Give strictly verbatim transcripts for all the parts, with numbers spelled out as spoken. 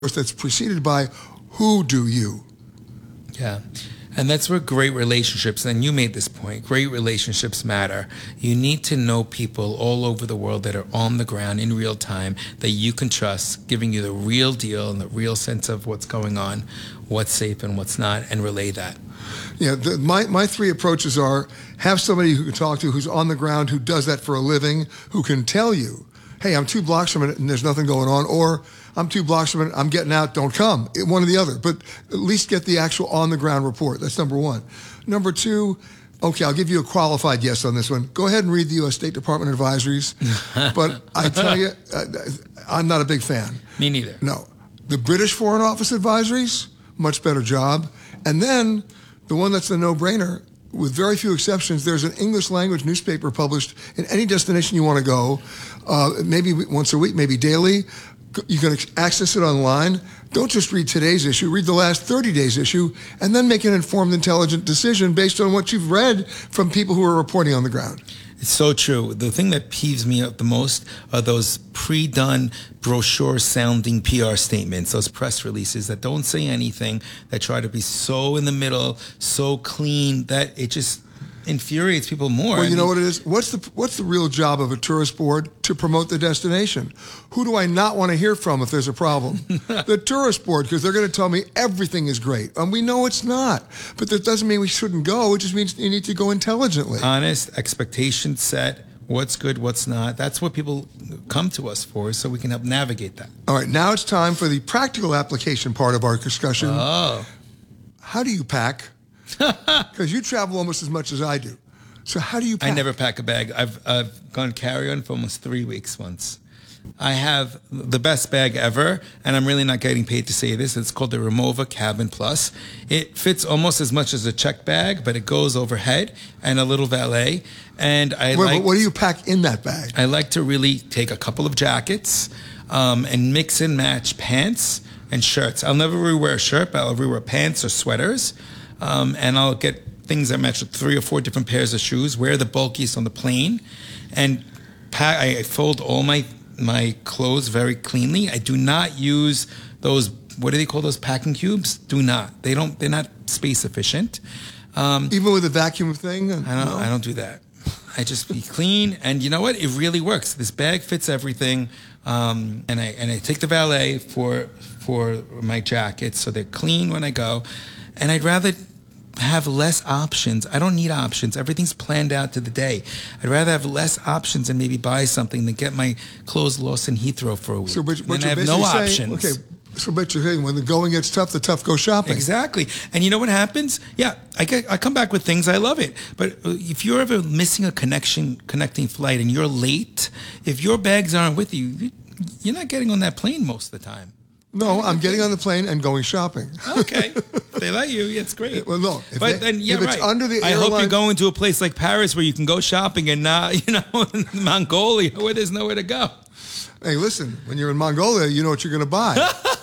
that's preceded by who do you? Yeah. And that's where great relationships, and you made this point, great relationships matter. You need to know people all over the world that are on the ground in real time that you can trust, giving you the real deal and the real sense of what's going on, what's safe and what's not, and relay that. Yeah, the, my, my three approaches are have somebody who can talk to who's on the ground, who does that for a living, who can tell you, hey, I'm two blocks from it and there's nothing going on, or I'm two blocks from it, I'm getting out, don't come. One or the other. But at least get the actual on-the-ground report. That's number one. Number two, okay, I'll give you a qualified yes on this one. Go ahead and read the U S State Department advisories. But I tell you, uh, I'm not a big fan. Me neither. No. The British Foreign Office advisories, much better job. And then the one that's the no-brainer, with very few exceptions, there's an English language newspaper published in any destination you want to go, uh, maybe once a week, maybe daily. You can access it online. Don't just read today's issue. Read the last thirty days issue, and then make an informed, intelligent decision based on what you've read from people who are reporting on the ground. It's so true. The thing that peeves me up the most are those pre-done brochure-sounding P R statements, those press releases that don't say anything, that try to be so in the middle, so clean, that it just infuriates people more. Well, you I mean, know what it is? What's the what's the real job of a tourist board? To promote the destination. Who do I not want to hear from if there's a problem? The tourist board, because they're going to tell me everything is great. And we know it's not. But that doesn't mean we shouldn't go. It just means you need to go intelligently. Honest, expectations set, what's good, what's not. That's what people come to us for, so we can help navigate that. All right, now it's time for the practical application part of our discussion. Oh. How do you pack? Because you travel almost as much as I do. So how do you pack? I never pack a bag. I've, I've gone carry-on for almost three weeks once. I have the best bag ever, and I'm really not getting paid to say this. It's called the Rimowa Cabin Plus. It fits almost as much as a check bag, but it goes overhead and a little valet. And I Wait, like, what do you pack in that bag? I like to really take a couple of jackets um, and mix and match pants and shirts. I'll never rewear a shirt, but I'll rewear pants or sweaters. Um, and I'll get things that match with three or four different pairs of shoes, wear the bulkiest on the plane, and pack, I fold all my my clothes very cleanly. I do not use those, what do they call those, packing cubes? Do not. They don't, they're not space efficient. Um, Even with a vacuum thing? I don't, no? I don't do that. I just be clean, and you know what? It really works. This bag fits everything, um, and I and I take the valet for for my jackets, so they're clean when I go, and I'd rather have less options. I don't need options. Everything's planned out to the day. I'd rather have less options and maybe buy something than get my clothes lost in Heathrow for a week. So, but, but then I you're have no basically options. saying, okay, so but you're saying when the going gets tough, the tough go shopping. Exactly. And you know what happens? Yeah, I get, I come back with things. I love it. But if you're ever missing a connection, connecting flight and you're late, if your bags aren't with you, you're not getting on that plane most of the time. No, I'm getting on the plane and going shopping. Okay. If they let you, it's great. Well, no. If, but they, then, yeah, if it's right. under the I airline, hope you're going to a place like Paris where you can go shopping and not, you know, in Mongolia where there's nowhere to go. Hey, listen, when you're in Mongolia, you know what you're going to buy.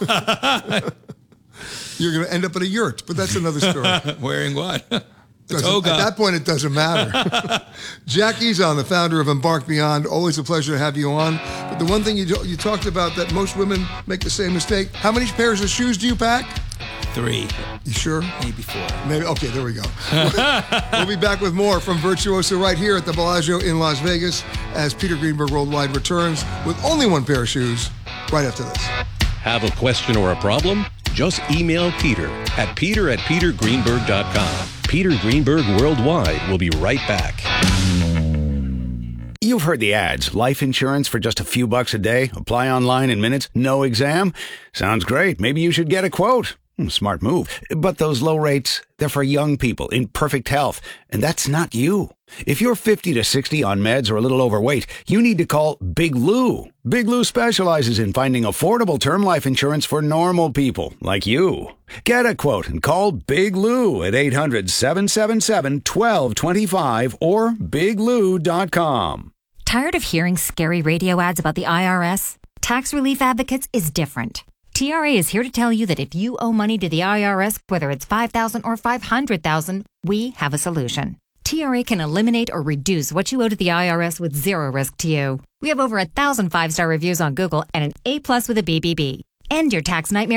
You're going to end up at a yurt, but that's another story. Wearing what? At that point, it doesn't matter. Jack Ezon, the founder of Embark Beyond, always a pleasure to have you on. But the one thing you you talked about that most women make the same mistake. How many pairs of shoes do you pack? Three. You sure? Maybe four. Maybe. Okay, there we go. We'll be back with more from Virtuoso right here at the Bellagio in Las Vegas as Peter Greenberg Worldwide returns with only one pair of shoes right after this. Have a question or a problem? Just email Peter at peter at peter greenberg dot com. Peter Greenberg Worldwide will be right back. You've heard the ads. Life insurance for just a few bucks a day. Apply online in minutes. No exam. Sounds great. Maybe you should get a quote. Smart move. But those low rates, they're for young people in perfect health. And that's not you. If you're fifty to sixty on meds or a little overweight, you need to call Big Lou. Big Lou specializes in finding affordable term life insurance for normal people like you. Get a quote and call Big Lou at eight hundred, seven seven seven, one two two five or big lou dot com. Tired of hearing scary radio ads about the I R S? Tax Relief Advocates is different. T R A is here to tell you that if you owe money to the I R S, whether it's five thousand dollars or five hundred thousand dollars, we have a solution. T R A can eliminate or reduce what you owe to the I R S with zero risk to you. We have over a thousand five-star reviews on Google and an A plus with a B B B. End your tax nightmare